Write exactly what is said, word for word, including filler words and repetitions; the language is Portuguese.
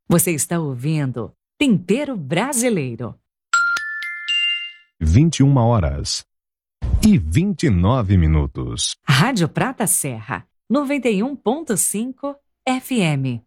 Você está ouvindo Tempero Brasileiro. vinte e uma horas e vinte e nove minutos. Rádio Prata Serra, noventa e um ponto cinco F M.